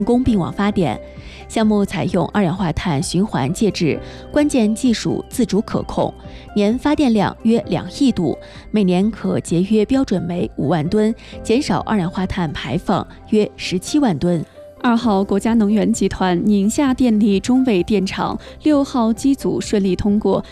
工并网发电。项目采用二氧化碳循环介质，关键技术自主可控，年发电量约2亿度，每年可节约标准煤5万吨，减少二氧化碳排放约17万吨。 2号，国家能源集团宁夏电力中卫电厂6号机组顺利通过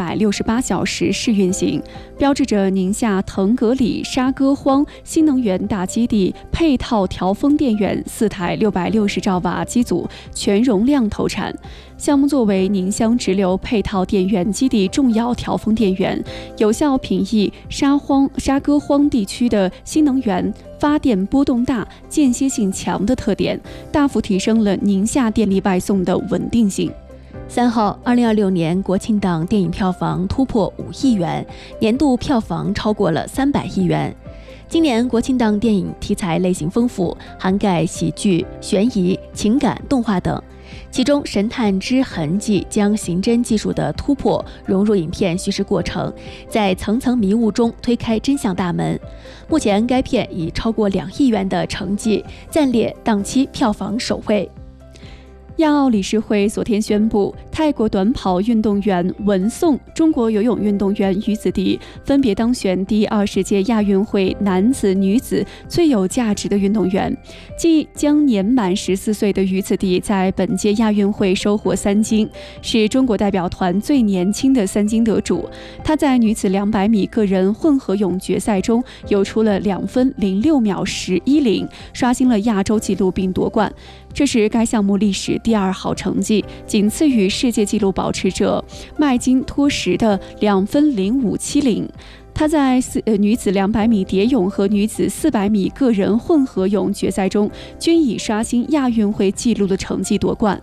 168小时试运行，标志着宁夏腾格里沙戈荒新能源大基地配套调峰电源4台660兆瓦机组全容量投产。项目作为宁乡直流配套电源基地重要调峰电源，有效平抑沙戈荒地区的新能源发电波动大、间歇性强的特点，大幅提升了宁夏电力外送的稳定性。 3号，2026年国庆档电影票房突破5亿元，年度票房超过了300亿元。今年国庆档电影题材类型丰富，涵盖喜剧、悬疑、情感、动画等。其中《神探之痕迹》将刑侦技术的突破融入影片叙事过程，在层层迷雾中推开真相大门。目前该片以超过2亿元的成绩暂列档期票房首位。亚奥理事会昨天宣布，泰国短跑运动员文颂、中国游泳运动员于子迪分别当选第20届亚运会男子、女子最有价值的运动员。即将年满14岁的于子迪在本届亚运会收获3金，是中国代表团最年轻的3金得主。他在女子200米个人混合泳决赛中游出了2分06秒11，刷新了亚洲纪录并夺冠。这是该项目历史第2好成绩，仅次于世界纪录保持者麦金托什的2分0570。他在女子200米蝶泳和女子400米个人混合泳决赛中均以刷新亚运会纪录的成绩夺冠。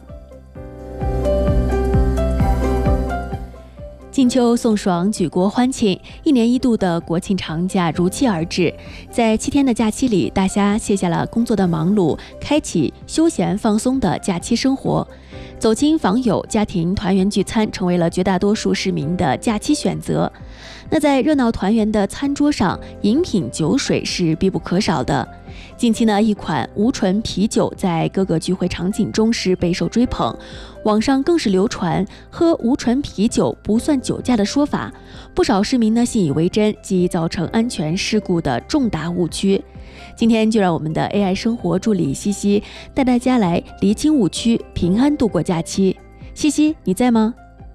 金秋送爽，举国欢庆，1年1度的国庆长假如期而至。在7天的假期里，大家卸下了工作的忙碌，开启休闲放松的假期生活。走亲访友、家庭团圆聚餐成为了绝大多数市民的假期选择。那在热闹团圆的餐桌上，饮品酒水是必不可少的。近期呢，一款无醇啤酒在各个聚会场景中是备受追捧，网上更是流传喝无醇啤酒不算酒驾的说法，不少市民呢信以为真，即造成安全事故的重大误区。今天就让我们的 AI 生活助理西西带大家来厘清误区，平安度过假期。西西，你在吗？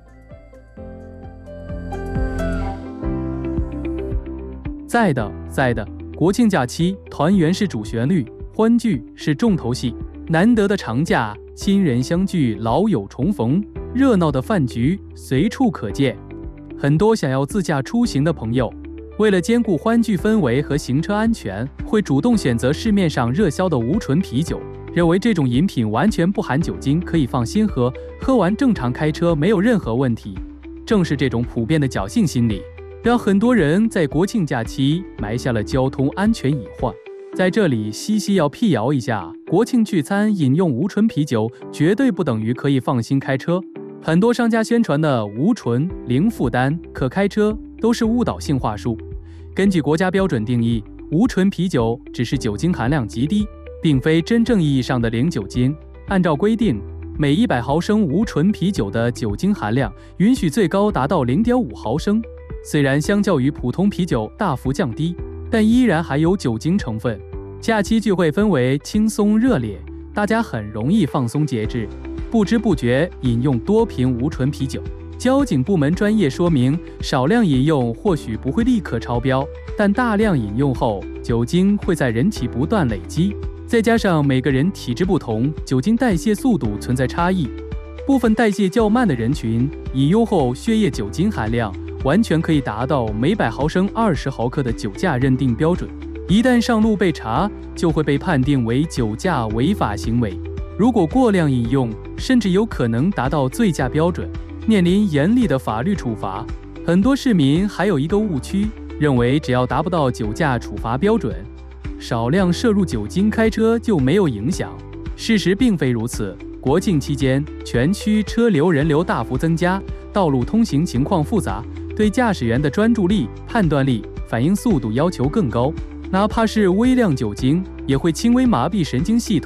在的。国庆假期，团圆是主旋律，欢聚是重头戏。难得的长假，亲人相聚，老友重逢，热闹的饭局随处可见。很多想要自驾出行的朋友，为了兼顾欢聚氛围和行车安全，会主动选择市面上热销的无醇啤酒，认为这种饮品完全不含酒精，可以放心喝，喝完正常开车没有任何问题。正是这种普遍的侥幸心理，让很多人在国庆假期埋下了交通安全隐患。在这里，西西要辟谣一下，国庆聚餐饮用无醇啤酒绝对不等于可以放心开车。很多商家宣传的无醇、零负担、可开车都是误导性话术。根据国家标准定义，无醇啤酒只是酒精含量极低，并非真正意义上的零酒精。按照规定，每100毫升无醇啤酒的酒精含量允许最高达到 0.5 毫升。虽然相较于普通啤酒大幅降低，但依然含有酒精成分。假期聚会氛围轻松热烈，大家很容易放松节制，不知不觉饮用多瓶无醇啤酒。交警部门专业说明，少量饮用或许不会立刻超标，但大量饮用后，酒精会在人体不断累积。再加上每个人体质不同，酒精代谢速度存在差异，部分代谢较慢的人群，饮用后血液酒精含量完全可以达到每100毫升20毫克的酒驾认定标准，一旦上路被查，就会被判定为酒驾违法行为。如果过量饮用，甚至有可能达到醉驾标准，面临严厉的法律处罚。很多市民还有一个误区，认为只要达不到酒驾处罚标准，少量摄入酒精开车就没有影响。事实并非如此。国庆期间，全区车流人流大幅增加，道路通行情况复杂，对驾驶员的专注力、判断力、反应速度要求更高。哪怕是微量酒精，也会轻微麻痹神经系统，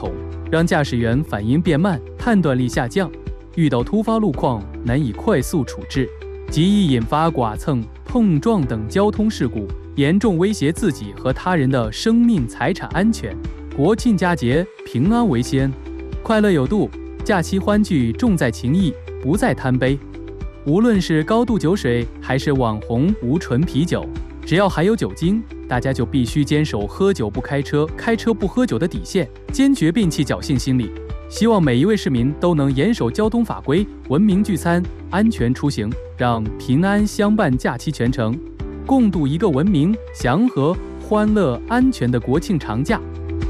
让驾驶员反应变慢，判断力下降，遇到突发路况难以快速处置，极易引发剐蹭、碰撞等交通事故，严重威胁自己和他人的生命财产安全。国庆佳节，平安为先，快乐有度，假期欢聚重在情谊，不在贪杯。无论是高度酒水还是网红无醇啤酒，只要含有酒精，大家就必须坚守喝酒不开车、开车不喝酒的底线，坚决摒弃侥幸心理。希望每一位市民都能严守交通法规，文明聚餐，安全出行，让平安相伴假期全程，共度一个文明、祥和、欢乐、安全的国庆长假。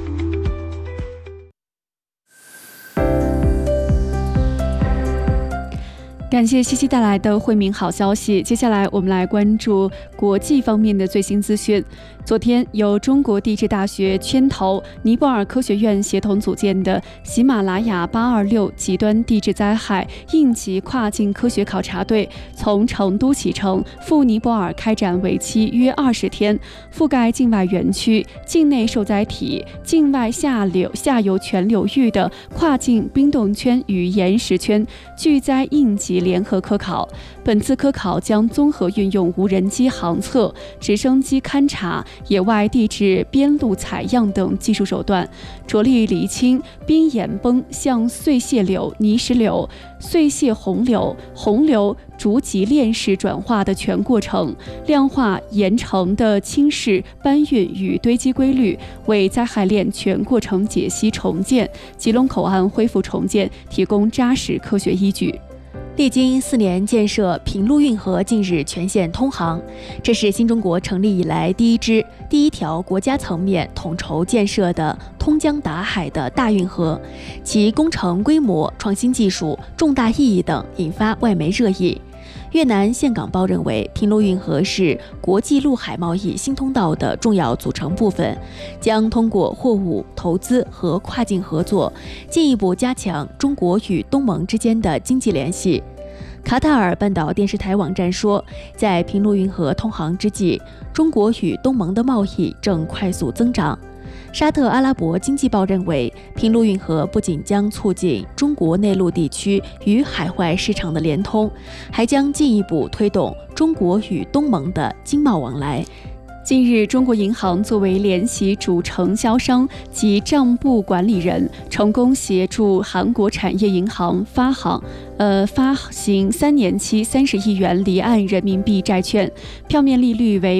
感谢西西带来的惠民好消息。接下来我们来关注国际方面的最新资讯。昨天，由中国地质大学牵头、尼泊尔科学院协同组建的喜马拉雅826极端地质灾害应急跨境科学考察队从成都启程，赴尼泊尔开展为期约20天，覆盖境外园区、境内受灾体、境外下游全流域的跨境冰冻圈与岩石圈巨灾应急联合科考。本次科考将综合运用无人机航测、直升机勘察、野外地质边路采样等技术手段，着力厘清冰岩崩向碎屑流、泥石流、碎屑洪流逐级链式转化的全过程，量化岩层的侵蚀、搬运与堆积规律，为灾害链全过程解析重建、吉隆口岸恢复重建提供扎实科学依据。 历经4年建设，平陆运河近日全线通航。这是新中国成立以来第一条国家层面统筹建设的通江达海的大运河，其工程规模、创新技术、重大意义等引发外媒热议。越南岘港报认为，平陆运河是国际陆海贸易新通道的重要组成部分，将通过货物、投资和跨境合作，进一步加强中国与东盟之间的经济联系。卡塔尔半岛电视台网站说，在平陆运河通航之际，中国与东盟的贸易正快速增长。沙特阿拉伯经济报认为，平陆运河不仅将促进中国内陆地区与海外市场的联通，还将进一步推动中国与东盟的经贸往来。 近日，中国银行作为联席主承销商及账簿管理人，成功协助韩国产业银行发行3年期30亿元离岸人民币债券，票面利率为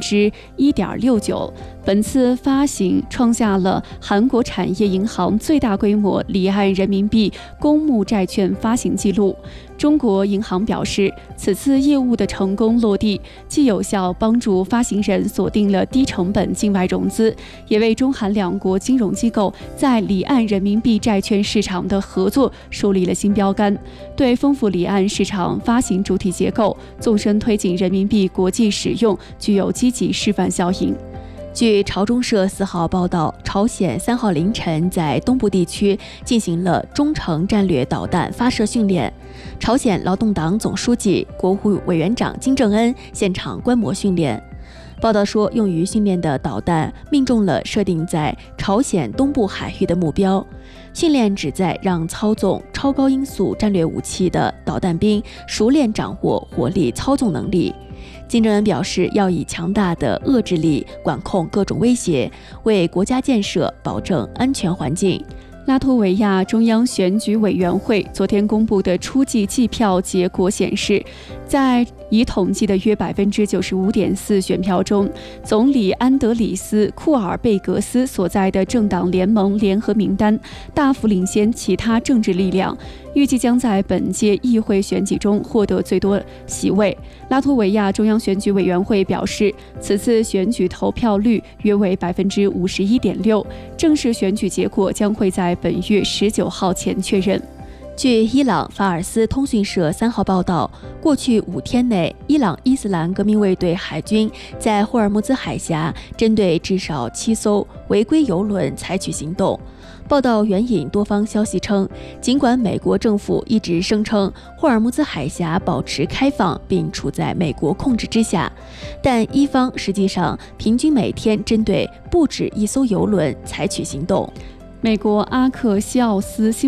1.69%。本次发行创下了韩国产业银行最大规模离岸人民币公募债券发行记录。中国银行表示，此次业务的成功落地，既有效帮助发行人锁定了低成本境外融资，也为中韩两国金融机构在离岸人民币债券市场的合作树立了新标杆，对丰富离岸市场发行主体结构、纵深推进人民币国际使用具有积极示范效应。 据朝中社4号报道，朝鲜3号凌晨在东部地区进行了中程战略导弹发射训练。朝鲜劳动党总书记、国务委员长金正恩现场观摩训练。报道说，用于训练的导弹命中了设定在朝鲜东部海域的目标。训练旨在让操纵超高音速战略武器的导弹兵熟练掌握火力操纵能力。金正恩表示，要以强大的遏制力管控各种威胁，为国家建设保证安全环境。 拉脱维亚中央选举委员会昨天公布的初计计票结果显示，在已统计的约95.4%选票中，总理安德里斯·库尔贝格斯所在的政党联盟联合名单大幅领先其他政治力量，预计将在本届议会选举中获得最多席位。拉脱维亚中央选举委员会表示，此次选举投票率约为51.6%，正式选举结果将会在本月19号前确认。 据伊朗法尔斯通讯社3号报道，过去5天内，伊朗伊斯兰革命卫队海军在霍尔木兹海峡针对至少7艘违规油轮采取行动。报道援引多方消息称，尽管美国政府一直声称霍尔木兹海峡保持开放并处在美国控制之下，但伊方实际上平均每天针对不止1艘油轮采取行动。 美国阿克西奥斯新